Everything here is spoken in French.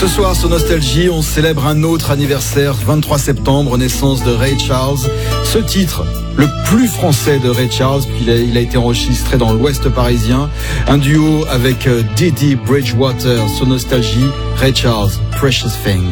Ce soir sur Nostalgie, on célèbre un autre anniversaire, 23 septembre, naissance de Ray Charles. Ce titre, le plus français de Ray Charles, puis il a été enregistré dans l'Ouest parisien. Un duo avec Dee Dee Bridgewater sur Nostalgie, Ray Charles, Precious Thing.